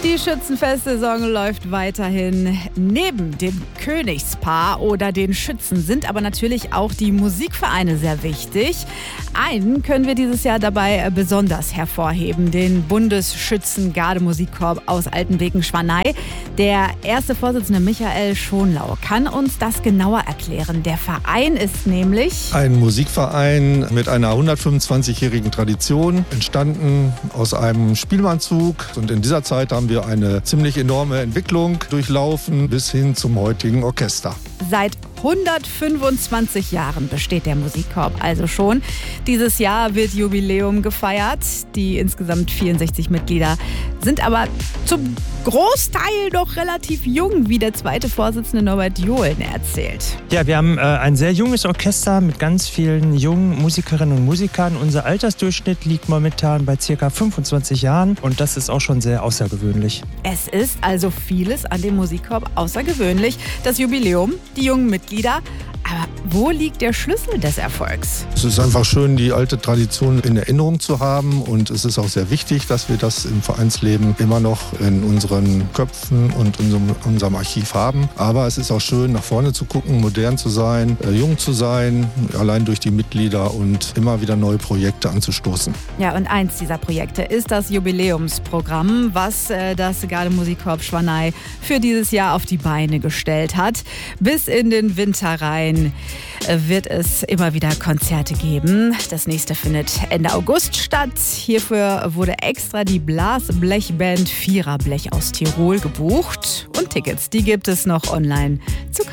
Die Schützenfest-Saison läuft weiterhin. Neben dem Königspaar oder den Schützen sind aber natürlich auch die Musikvereine sehr wichtig. Einen können wir dieses Jahr dabei besonders hervorheben, den Bundesschützen-Garde-Musikkorps aus Altenbeken-Schwanei. Der erste Vorsitzende Michael Schonlau kann uns das genauer erklären. Der Verein ist nämlich ein Musikverein mit einer 125-jährigen Tradition, entstanden aus einem Spielmannzug. Und in dieser Zeit haben wir eine ziemlich enorme Entwicklung durchlaufen bis hin zum heutigen Orchester. Seit 125 Jahren besteht der Musikkorps also schon. Dieses Jahr wird Jubiläum gefeiert. Die insgesamt 64 Mitglieder sind aber zum Großteil doch relativ jung, wie der zweite Vorsitzende Norbert Johlen erzählt. Ja, wir haben ein sehr junges Orchester mit ganz vielen jungen Musikerinnen und Musikern. Unser Altersdurchschnitt liegt momentan bei ca. 25 Jahren und das ist auch schon sehr außergewöhnlich. Es ist also vieles an dem Musikkorps außergewöhnlich. Das Jubiläum, die jungen Mitglieder. Aber wo liegt der Schlüssel des Erfolgs? Es ist einfach schön, die alte Tradition in Erinnerung zu haben. Und es ist auch sehr wichtig, dass wir das im Vereinsleben immer noch in unseren Köpfen und unserem Archiv haben. Aber es ist auch schön, nach vorne zu gucken, modern zu sein, jung zu sein, allein durch die Mitglieder und immer wieder neue Projekte anzustoßen. Ja, und eins dieser Projekte ist das Jubiläumsprogramm, was das Garde-Musikkorps Schwanei für dieses Jahr auf die Beine gestellt hat. Bis in den Winter rein wird es immer wieder Konzerte geben. Das nächste findet Ende August statt. Hierfür wurde extra die Blasblechband Viererblech aus Tirol gebucht. Und Tickets, die gibt es noch online zu kaufen.